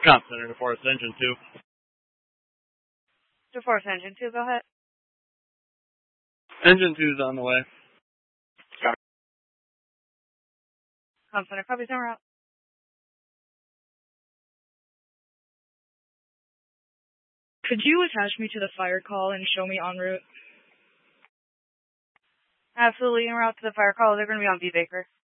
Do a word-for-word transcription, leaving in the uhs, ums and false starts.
Comp Center to Forest Engine two. To Forest Engine two, go ahead. Engine two's on the way. Comp Center, copies en route. Could you attach me to the fire call and show me en route? Absolutely en route to the fire call. They're going to be on V Baker.